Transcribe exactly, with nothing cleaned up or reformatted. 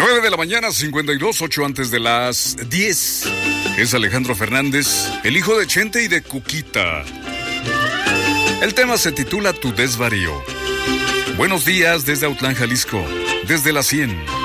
nueve de la mañana, cincuenta y dos, ocho antes de las diez. Es Alejandro Fernández, el hijo de Chente y de Cuquita. El tema se titula Tu desvarío. Buenos días desde Autlán, Jalisco, desde la cien.